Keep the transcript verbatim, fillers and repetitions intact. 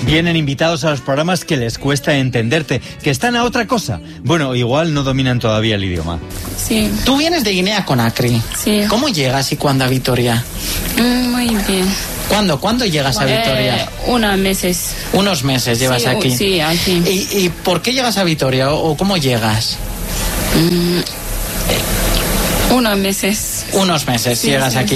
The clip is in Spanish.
Vienen invitados a los programas que les cuesta entenderte, que están a otra cosa. Bueno, igual no dominan todavía el idioma. Sí. Tú vienes de Guinea-Conakry. Sí. ¿Cómo llegas y cuándo a Vitoria? Mm, muy bien. ¿Cuándo? ¿Cuándo llegas a Vitoria? Eh, unos meses. Unos meses llevas sí, aquí. Sí, aquí. ¿Y, ¿Y por qué llegas a Vitoria o, o cómo llegas? Mm, unos meses. Unos meses Sí, llegas sí. aquí.